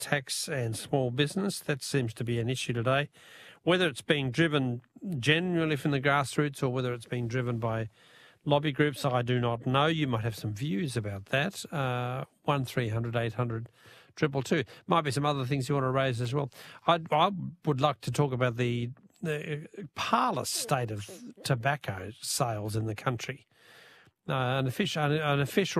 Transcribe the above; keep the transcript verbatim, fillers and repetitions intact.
tax and small business. That seems to be an issue today. Whether it's being driven genuinely from the grassroots or whether it's being driven by lobby groups, I do not know. You might have some views about that. Uh, one three hundred eight hundred two two two. Might be some other things you want to raise as well. I, I would like to talk about the, the parlous state of tobacco sales in the country. Uh, an official, an official